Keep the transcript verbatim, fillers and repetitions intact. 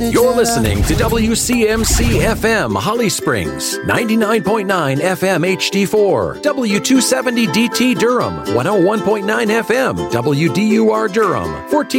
You're listening to W C M C F M Holly Springs, ninety-nine point nine F M H D four, W two seventy D T Durham, one oh one point nine F M W D U R Durham, fourteen